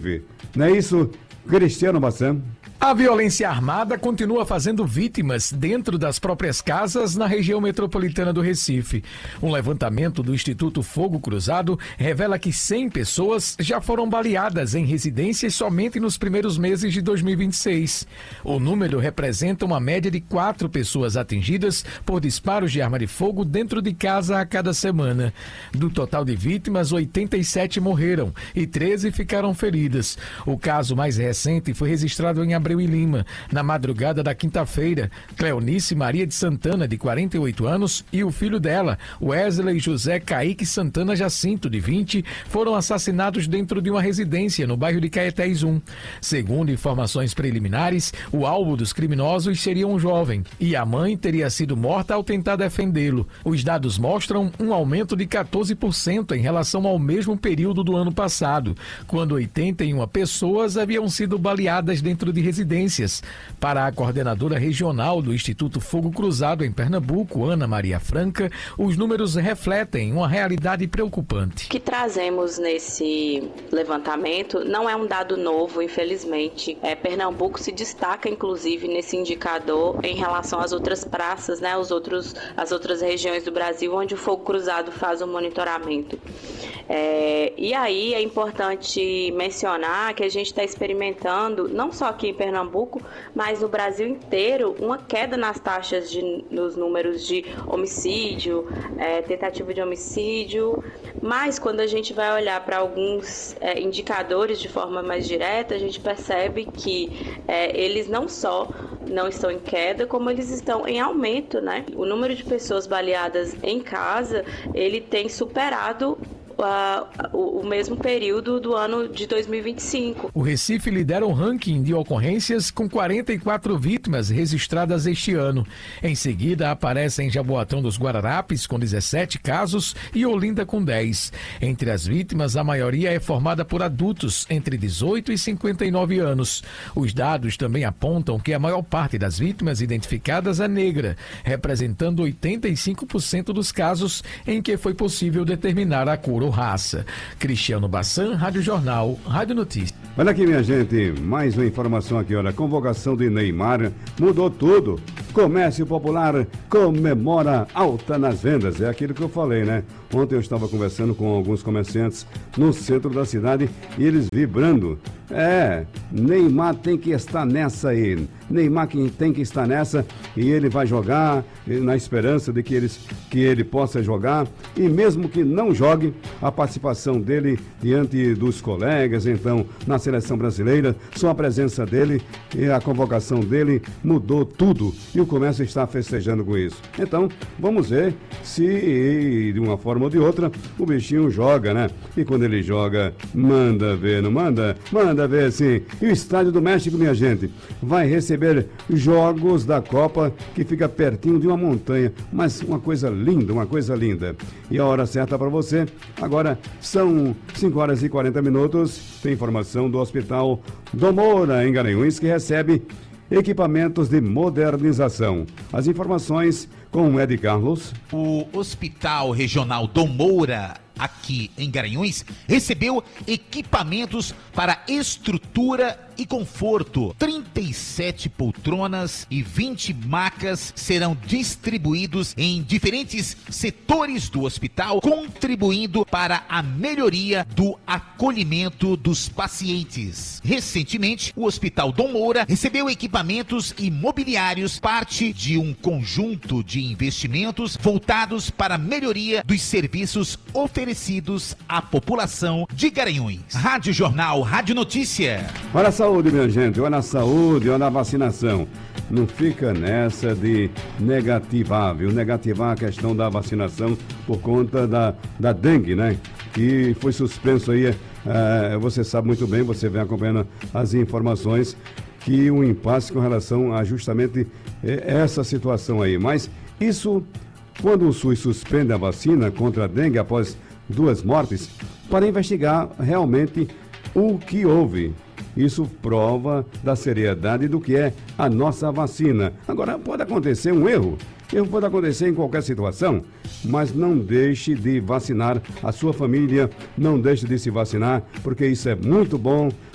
Recife. Não é isso, Cristiano Bassan? A violência armada continua fazendo vítimas dentro das próprias casas na região metropolitana do Recife. Um levantamento do Instituto Fogo Cruzado revela que 100 pessoas já foram baleadas em residências somente nos primeiros meses de 2026. O número representa uma média de 4 pessoas atingidas por disparos de arma de fogo dentro de casa a cada semana. Do total de vítimas, 87 morreram e 13 ficaram feridas. O caso mais recente foi registrado em Abreu e Lima, na madrugada da quinta-feira. Cleonice Maria de Santana, de 48 anos, e o filho dela, Wesley José Caíque Santana Jacinto, de 20, foram assassinados dentro de uma residência no bairro de Caetés 1. Segundo informações preliminares, o alvo dos criminosos seria um jovem e a mãe teria sido morta ao tentar defendê-lo. Os dados mostram um aumento de 14% em relação ao mesmo período do ano passado, quando 81 pessoas haviam sido baleadas dentro de residências. Para a coordenadora regional do Instituto Fogo Cruzado em Pernambuco, Ana Maria Franca, os números refletem uma realidade preocupante. O que trazemos nesse levantamento não é um dado novo, infelizmente. Pernambuco se destaca, inclusive, nesse indicador em relação às outras praças, né, as outras regiões do Brasil onde o Fogo Cruzado faz o monitoramento. E aí é importante mencionar que a gente está experimentando, não só aqui em Pernambuco, mas no Brasil inteiro, uma queda nas taxas, nos números de homicídio, tentativa de homicídio. Mas quando a gente vai olhar para alguns indicadores de forma mais direta, a gente percebe que eles não só não estão em queda, como eles estão em aumento, né? O número de pessoas baleadas em casa, ele tem superado o mesmo período do ano de 2025. O Recife lidera o ranking de ocorrências com 44 vítimas registradas este ano. Em seguida aparecem Jaboatão dos Guararapes com 17 casos e Olinda com 10. Entre as vítimas, a maioria é formada por adultos entre 18 e 59 anos. Os dados também apontam que a maior parte das vítimas identificadas é negra, representando 85% dos casos em que foi possível determinar a cor ou raça. Cristiano Bassan, Rádio Jornal, Rádio Notícias. Olha aqui, minha gente, mais uma informação aqui, olha, a convocação de Neymar mudou tudo. Comércio Popular comemora alta nas vendas, é aquilo que eu falei, né? Ontem eu estava conversando com alguns comerciantes no centro da cidade e eles vibrando. Neymar tem que estar nessa aí. Neymar tem que estar nessa e ele vai jogar na esperança de que ele possa jogar, e mesmo que não jogue, a participação dele diante dos colegas, então, na seleção brasileira, só a presença dele e a convocação dele mudou tudo e o comércio está festejando com isso. Então, vamos ver se de uma forma ou de outra o bichinho joga, né? E quando ele joga, manda ver, não manda? Manda ver, sim. E o Estádio do México, minha gente, vai receber jogos da Copa, que fica pertinho de uma montanha, mas uma coisa linda, uma coisa linda. E a hora certa para você, agora são 5 horas e 40 minutos, tem informação do Hospital Dom Moura, em Garanhuns, que recebe equipamentos de modernização. As informações com o Ed Carlos. O Hospital Regional Dom Moura, aqui em Garanhuns, recebeu equipamentos para estrutura e conforto. 37 poltronas e 20 macas serão distribuídos em diferentes setores do hospital, contribuindo para a melhoria do acolhimento dos pacientes. Recentemente, o Hospital Dom Moura recebeu equipamentos imobiliários, parte de um conjunto de investimentos voltados para a melhoria dos serviços oferecidos à população de Garanhuns. Rádio Jornal, Rádio Notícia. Olha a saúde, minha gente, olha a saúde, olha a vacinação. Não fica nessa de negativar, viu? Negativar a questão da vacinação por conta da dengue, né? Que foi suspenso aí, você sabe muito bem, você vem acompanhando as informações, que o impasse com relação a justamente essa situação aí. Mas isso, quando o SUS suspende a vacina contra a dengue após 2 mortes, para investigar realmente o que houve. Isso prova da seriedade do que é a nossa vacina. Agora, pode acontecer um erro. Erro pode acontecer em qualquer situação, mas não deixe de vacinar a sua família, não deixe de se vacinar, porque isso é muito bom